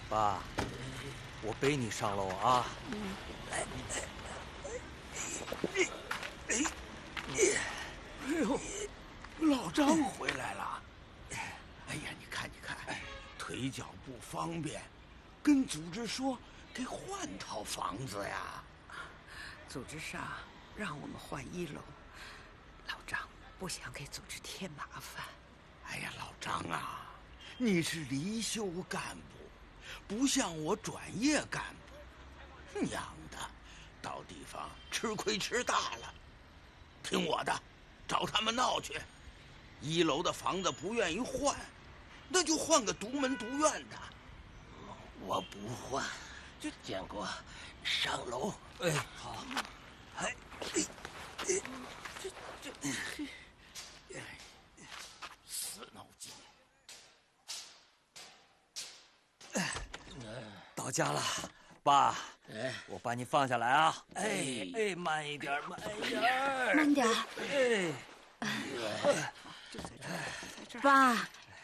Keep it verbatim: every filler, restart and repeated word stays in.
爸，我背你上楼啊。 嗯。 来， 哎哎哎呦，老张回来了。哎呀，你看，你看，腿脚不方便，跟组织说给换套房子呀。 组织上让我们换一楼，老张不想给组织添麻烦。 哎呀，老张啊，你是离休干部，不像我转业干部，娘的，到地方吃亏吃大了。听我的，找他们闹去。一楼的房子不愿意换，那就换个独门独院的。 我不换，就建国上楼。 哎，好。哎，哎，哎， 这这，哎，死脑筋。 到家了，爸。 哎， 我把你放下来啊！哎哎，慢一点，慢一点， 慢点。 哎， 爸，